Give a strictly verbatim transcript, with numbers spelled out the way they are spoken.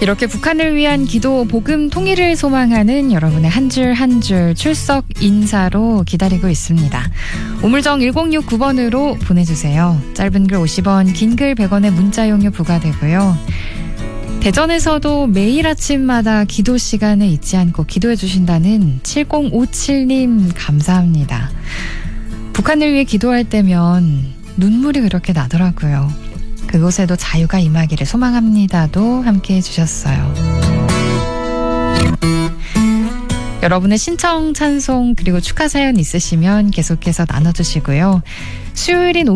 이렇게 북한을 위한 기도, 복음 통일을 소망하는 여러분의 한 줄 한 줄 출석 인사로 기다리고 있습니다. 우물정 일공육구 번으로 보내주세요. 짧은 글 오십 원, 긴 글 백 원의 문자 용료 부과되고요. 대전에서도 매일 아침마다 기도 시간을 잊지 않고 기도해 주신다는 칠공오칠 님 감사합니다. 북한을 위해 기도할 때면 눈물이 그렇게 나더라고요. 그곳에도 자유가 임하기를 소망합니다도 함께 해주셨어요. 여러분의 신청, 찬송 그리고 축하 사연 있으시면 계속해서 나눠주시고요. 수요일인